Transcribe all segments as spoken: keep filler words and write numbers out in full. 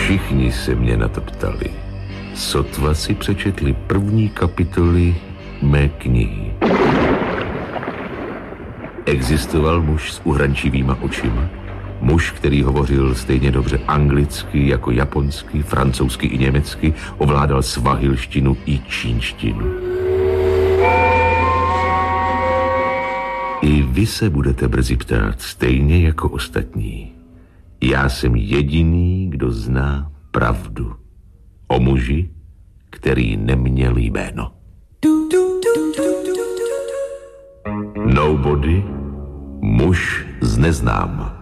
Všichni se mě na to ptali. Sotva si přečetli první kapitoly mé knihy. Existoval muž s uhrančivýma očima, muž, který hovořil stejně dobře anglicky jako japonsky, francouzsky i německy, ovládal svahilštinu i čínštinu. I vy se budete brzy ptát, stejně jako ostatní. Já jsem jediný, kdo zná pravdu o muži, který neměl jméno. Nobody, muž z neznáma.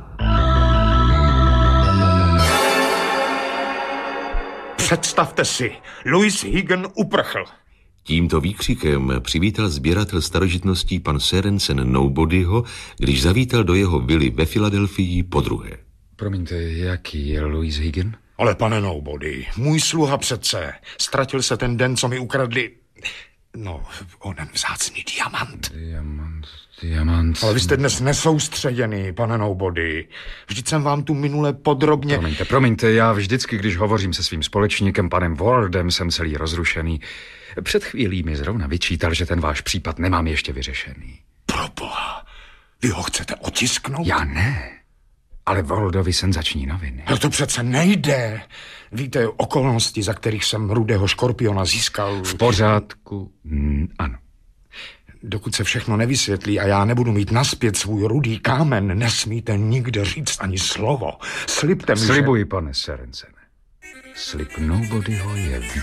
Představte si, Louis Higgin uprchl. Tímto výkřikem přivítal sběratel starožitností pan Sørensen Nobodyho, když zavítal do jeho vily ve Filadelfii podruhé. Promiňte, jaký je Louis Higgin? Ale pane Nobody, můj sluha přece. Ztratil se ten den, co mi ukradli... No, onen vzácný diamant. Diamant, diamant... Ale vy jste dnes nesoustředěný, pane Nobody. Vždyť jsem vám tu minule podrobně... Promiňte, promiňte, já vždycky, když hovořím se svým společníkem, panem Wardem, jsem celý rozrušený. Před chvílí mi zrovna vyčítal, že ten váš případ nemám ještě vyřešený. Proboha, vy ho chcete otisknout? Já ne, ale Wardovi senzační noviny. Ale to přece nejde. Víte, okolnosti, za kterých jsem rudého škorpiona získal... V pořádku, mm, ano. Dokud se všechno nevysvětlí a já nebudu mít naspět svůj rudý kámen, nesmíte nikde říct ani slovo. Slibte mi, Slibuji, že... pane Sørensene. Slib Nobodyho je